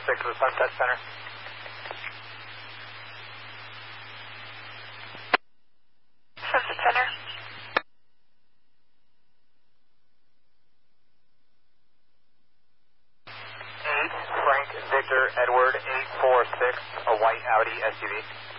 to the Sunset Center. Sunset Center. 8, Frank Victor Edward 846, a white Audi SUV.